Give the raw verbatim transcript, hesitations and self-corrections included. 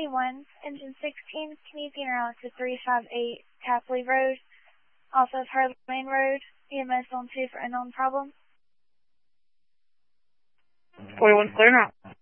twenty-one, engine sixteen, can you be around to three five eight Tapley Road, off of Hurley Main Road, E M S on two for unknown problem? forty-one clear now.